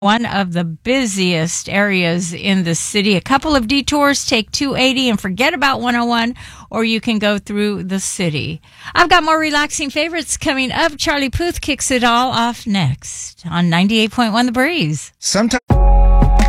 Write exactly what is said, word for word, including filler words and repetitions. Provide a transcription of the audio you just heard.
one of the busiest areas in the city. A couple of detours, take two eighty and forget about one oh one, or you can go through the city. I've got more relaxing favorites coming up. Charlie Puth kicks it all off next on ninety-eight point one The Breeze. Sometimes